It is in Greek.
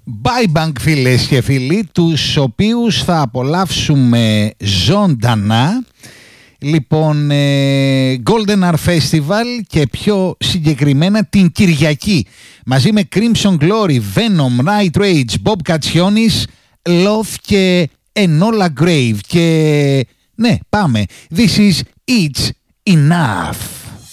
Bye Bang, φίλες και φίλοι, τους οποίους θα απολαύσουμε ζωντανά. Λοιπόν, Golden Hour Festival και πιο συγκεκριμένα την Κυριακή μαζί με Crimson Glory, Venom, Night Rage, Bob Katsionis, Love και Enola Grave. Και ναι, πάμε. This is It's Enough.